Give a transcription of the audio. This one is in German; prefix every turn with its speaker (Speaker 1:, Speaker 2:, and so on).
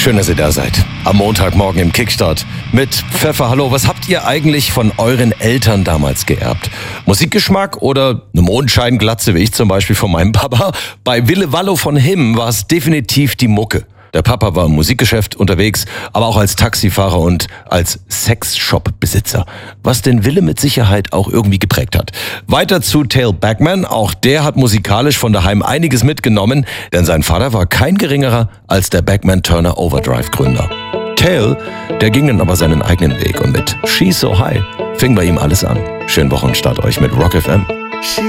Speaker 1: Schön, dass ihr da seid. Am Montagmorgen im Kickstart mit Pfeffer. Hallo, was habt ihr eigentlich von euren Eltern damals geerbt? Musikgeschmack oder eine Mondscheinglatze, wie ich zum Beispiel von meinem Papa? Bei Wille Wallo von Him war es definitiv die Mucke. Der Papa war im Musikgeschäft unterwegs, aber auch als Taxifahrer und als Sexshop-Besitzer, was den Wille mit Sicherheit auch irgendwie geprägt hat. Weiter zu Tayle Backman, auch der hat musikalisch von daheim einiges mitgenommen, denn sein Vater war kein geringerer als der Backman Turner Overdrive-Gründer. Tayle, der ging dann aber seinen eigenen Weg und mit She's So High fing bei ihm alles an. Schönen Wochenstart euch mit Rock FM.